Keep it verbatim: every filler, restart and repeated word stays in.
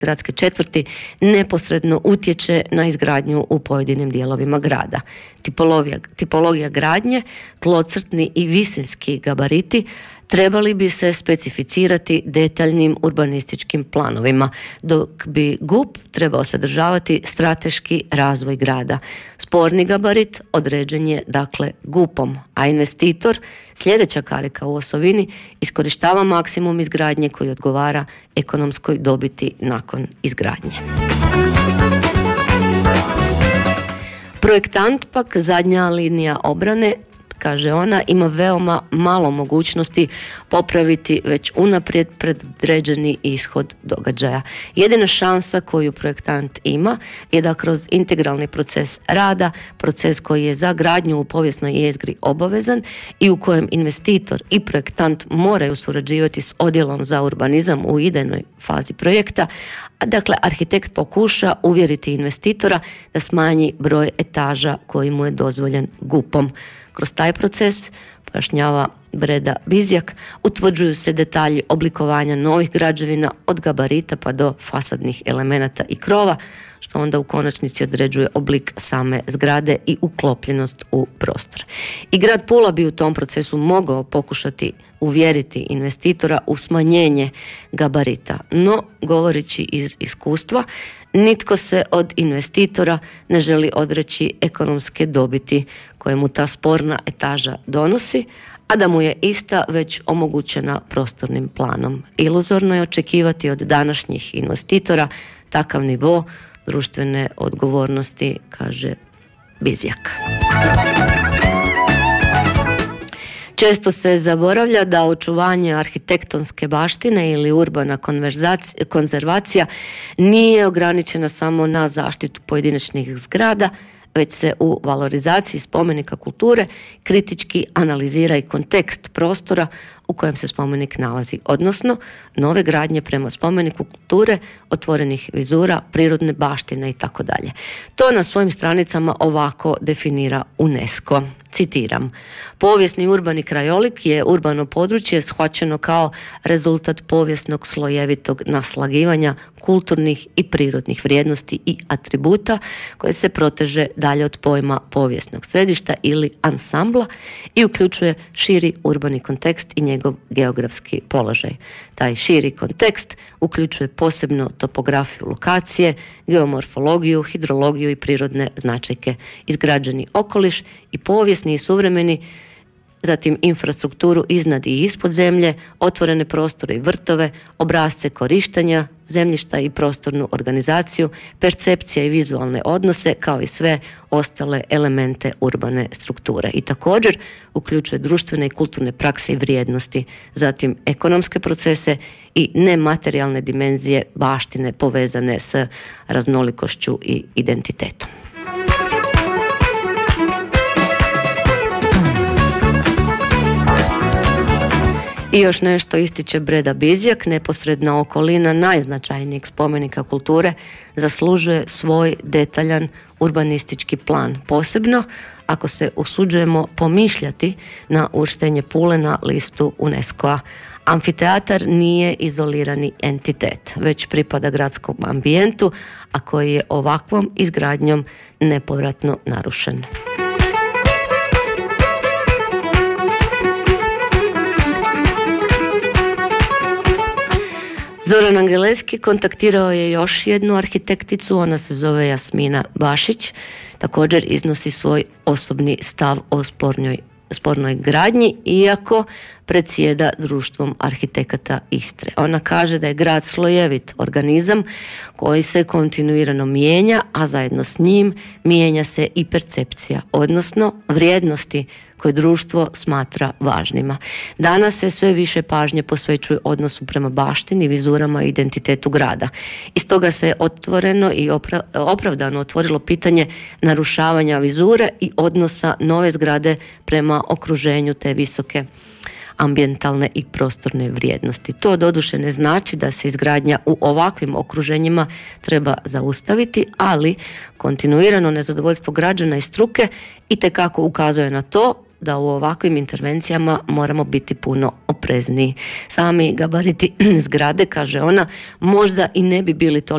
gradske četvrti neposredno utječe na izgradnju u pojedinim dijelovima grada. Tipologija, tipologija gradnje, tlocrtni i visinski gabariti trebali bi se specificirati detaljnim urbanističkim planovima, dok bi G U P trebao sadržavati strateški razvoj grada. Sporni gabarit određen je dakle G U P-om, a investitor, sljedeća karika u osovini, iskorištava maksimum izgradnje koji odgovara ekonomskoj dobiti nakon izgradnje. Projektant pak, zadnja linija obrane, kaže ona, ima veoma malo mogućnosti popraviti već unaprijed predodređeni ishod događaja. Jedina šansa koju projektant ima je da kroz integralni proces rada, proces koji je za gradnju u povijesnoj jezgri obavezan i u kojem investitor i projektant moraju surađivati s odjelom za urbanizam u idejnoj fazi projekta, a dakle arhitekt pokuša uvjeriti investitora da smanji broj etaža koji mu je dozvoljen G U P-om. Kroz taj proces, pojašnjava Breda Bizjak, utvrđuju se detalji oblikovanja novih građevina od gabarita pa do fasadnih elemenata i krova, što onda u konačnici određuje oblik same zgrade i uklopljenost u prostor. I grad Pula bi u tom procesu mogao pokušati uvjeriti investitora u smanjenje gabarita, no govoreći iz iskustva, nitko se od investitora ne želi odreći ekonomske dobiti koje mu ta sporna etaža donosi, a da mu je ista već omogućena prostornim planom. Iluzorno je očekivati od današnjih investitora takav nivo društvene odgovornosti, kaže Bizjak. Često se zaboravlja da očuvanje arhitektonske baštine ili urbana konzervacija nije ograničena samo na zaštitu pojedinačnih zgrada, već se u valorizaciji spomenika kulture kritički analizira i kontekst prostora u kojem se spomenik nalazi, odnosno nove gradnje prema spomeniku kulture, otvorenih vizura, prirodne baštine i tako dalje. To na svojim stranicama ovako definira UNESCO. Citiram: povijesni urbani krajolik je urbano područje shvaćeno kao rezultat povijesnog slojevitog naslagivanja kulturnih i prirodnih vrijednosti i atributa koje se proteže dalje od pojma povijesnog središta ili ansambla i uključuje širi urbani kontekst i njegov geografski položaj. Taj širi kontekst uključuje posebno topografiju lokacije, geomorfologiju, hidrologiju i prirodne značajke, izgrađeni okoliš i povijesni i suvremeni, zatim infrastrukturu iznad i ispod zemlje, otvorene prostore i vrtove, obrasce korištenja zemljišta i prostornu organizaciju, percepcija i vizualne odnose, kao i sve ostale elemente urbane strukture. I također uključuje društvene i kulturne prakse i vrijednosti, zatim ekonomske procese i nematerijalne dimenzije baštine povezane s raznolikošću i identitetom. I još nešto ističe Breda Bizjak, neposredna okolina najznačajnijeg spomenika kulture zaslužuje svoj detaljan urbanistički plan, posebno ako se usuđujemo pomišljati na uvrštenje Pule na listu UNESCO-a. Amfiteatar nije izolirani entitet, već pripada gradskom ambijentu, a koji je ovakvom izgradnjom nepovratno narušen. Zoran Angeleski kontaktirao je još jednu arhitekticu, ona se zove Jasmina Bašić, također iznosi svoj osobni stav o spornoj, spornoj gradnji, iako predsjeda društvom arhitekata Istre. Ona kaže da je grad slojevit organizam koji se kontinuirano mijenja, a zajedno s njim mijenja se i percepcija, odnosno vrijednosti koje društvo smatra važnima. Danas se sve više pažnje posvećuje odnosu prema baštini, vizurama i identitetu grada. I stoga se otvoreno i opra- opravdano otvorilo pitanje narušavanja vizure i odnosa nove zgrade prema okruženju te visoke ambijentalne i prostorne vrijednosti. To doduše ne znači da se izgradnja u ovakvim okruženjima treba zaustaviti, ali kontinuirano nezadovoljstvo građana i struke itekako ukazuje na to da u ovakvim intervencijama moramo biti puno oprezniji. Sami gabariti zgrade, kaže ona, možda i ne bi bili toliko